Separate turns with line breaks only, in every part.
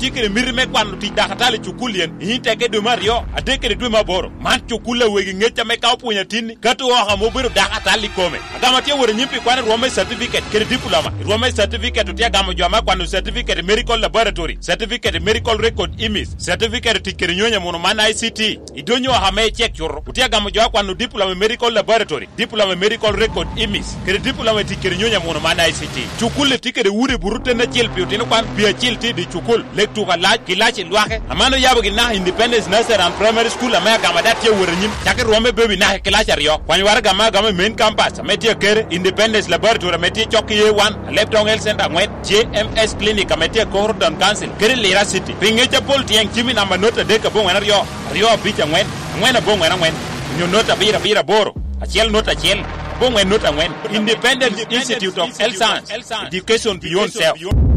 tikere mirme kwanu ti dakatale chukulien hinteke dwe mario adekere dwe maboro man chukule wegi ngecha me ka punya tin katu wa mo biro dakatali kome agama tie wore nyimpi kwane rome certificate kere diploma rome certificate tia gamo jama kwanu certificate medical laboratory certificate medical record image certificate tikere nyonya mono man ICT idonyo ha me check yoro tia gamo jwa kwanu diploma medical laboratory diploma medical record image kere diploma tikere nyonya mono man ICT chukule tikere wure burute na chelpi utino kwan bia chilti di chukul lektu ka laj kilachi lwake amano yabo gina independence nursery and primary school amaya gama dat ye wore nyim chake rome baby na kilachi riyo kwani war gama main campus ametie kere independence laboratory ametie choki ye1 leptong health center ngwet JMS clinic ametie Cohorton council kere lira city pingecha pol tieng chimi namba nota deka bongwena riyo bicha ngwena bongwena ngwen nyo nota bira boro achiel nota achiel bongwen nota ngwen Independent Institute of Health Science Education Beyond Self.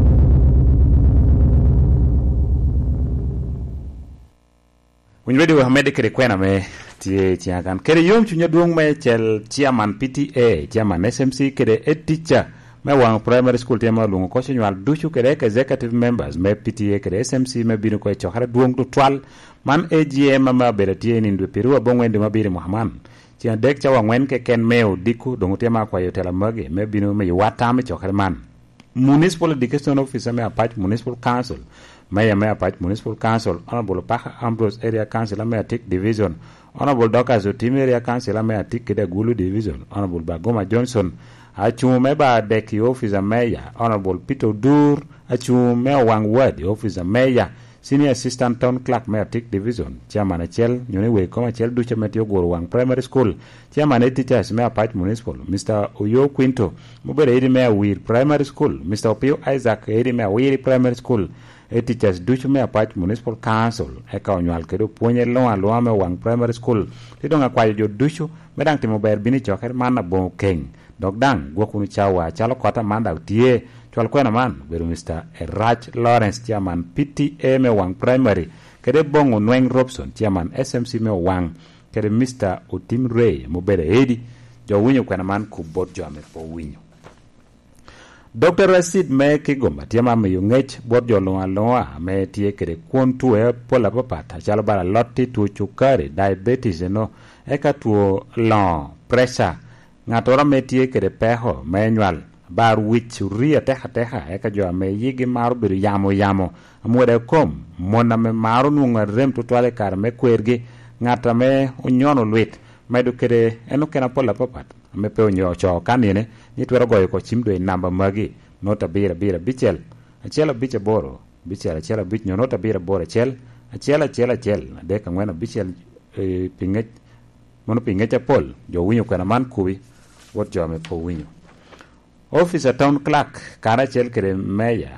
Unjwedi wa hamede kere kwena me tie chiakan kere yom chunya duong me chel chairman PTA chairman SMC kere teacher me wang primary school tema lungo ko chenwal duchu kere executive members me PTA kere SMC me binu ko chokhare duong tu twal man AGM ma beratie ni ndwe peru bongwende mabiri Muhammad chia dek cha wangwen ke ken meo diku dongo tema kwa yotela mage me binu me wata me chokhare man municipal education officer me apart municipal council Maya Apart Municipal Council, Honorable Paha Ambrose Area Council, Ameatic Division, Honorable Dokas Team Area Council, Ameatic Gulu Division, Honorable Bagoma Johnson, Achumeba Deki Officer Mayor, Honorable Peter Dur, Achumea Wang Word, Officer Mayor, Senior Assistant Town Clerk, Meatic Division, Chairman Achel, Uniwe Comachel Ducha Meteo Wang Primary School, Chairman Teachers, Mea Apart Municipal, Mr. Uyo Quinto, Mubere Edimea Weir Primary School, Mr. Opio Isaac Edimea Weir Primary School, teachers duchu me apart municipal council eka onywal kedo puonye lo me wang primary school tidonga kwayo jo duchu medang timo ber bini choker mana bo keng dogdang gwakunu chawa chalo kota manda tie chwal kwena man beru Mr. Raj Lawrence chairman PTA me wang primary kede bongo Nweng Robson chairman SMC me wang kede Mr. Otim Ray mobere edi jo winyo kwena man kubot jo ame po winyo Dr. Rasid me kigoma tiama me yungech bot jo loa me tie kere kwontu e pola papata chalo bara lotti tu chukari diabetes no eka tuo long pressure ngatora me tie kere peho me nywal bar wich ria teha eka jo me yigi maru biru yamo amwede kom mona me maru nunga rem tutwale kar me kwergi ngata me unyono lwit medu kere eno kena pola papata me pe onyo cho kanine ni twero goyo ko chimdo namba magi nota bira bichel achela biche boro bichel achela bich nota bira boro chel achela de ka ngwana bichel pinget mono pinget pol jo winyo kana man kubi wot jo me po winyo officer town clerk kana chel kere meya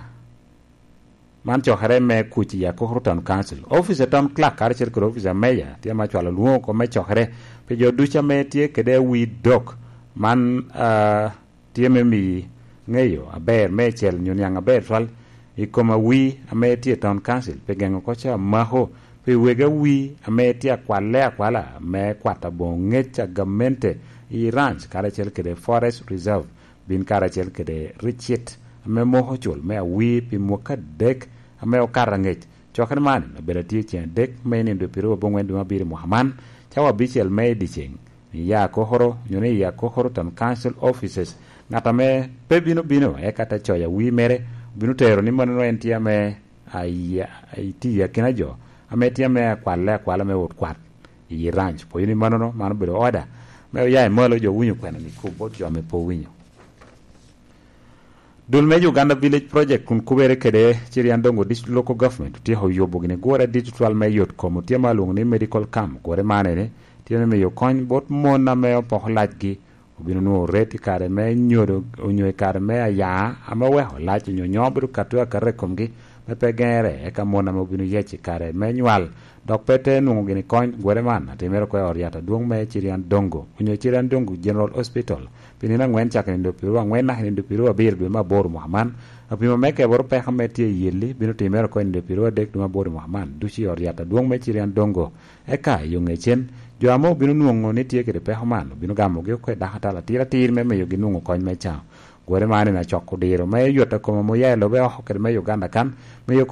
man cho hare me kuchi ya Cohorton council officer town clerk kana chel kere officer meya tia ma chwala luo ko me cho hare pe jo ducha me tie kede wi dok man tie me mi ngeyo aber mechel nyunyanga berfal ikoma wi ameti town council pegengo kocha maho pe wega wi ameti kwala me kwata bongecha gamente I ranch karachel kede forest reserve bin karachel kede richet me moho chol me wi pi moka dek ame okaranget chokan man berati chen dek me ni do piro bongwen do mabiri Muhammad chawa bichel me dicheng ya kohoro nyone ya kohoro town council offices ngata me pe bino kata choya wi mere bino tero ni mono entia me ai ya kinajo ametia me kwala me wot kwat I ranch po ni mano biro order me ya molo jo winyo kwena ni kubo jo me po winyo dul me Uganda village project kun kubere kede chiriandongo district local government ti ho yobo gine gore digital me yot komo ti malung ni medical camp gore manene ti me yo coin bot mona me po holajgi obino no reti kare me nyodo onyo kare me ya amawe holaj nyobru katwa kare komgi me pegere e kamona mo obino yechi kare me nywal dok pete no gini coin gore man timero ko oriata duong me chirian dongo onyo chirian dongo general hospital pinina ngwen chakene ndo piru ngwen na ndo piru abir be mabor Muhammad apimo meke bor pe hameti yeli bino timero ko ndo piru dek do mabor Muhammad duchi oriata duong me chirian dongo eka yonge chen jo amo bino nuongo ne tie kede pe hamano bino gamo ge ko da hata la tira tir me yo ginuongo kon me cha gore mane na chokko diro me yota ko mo yelo be ho kede me Uganda kan me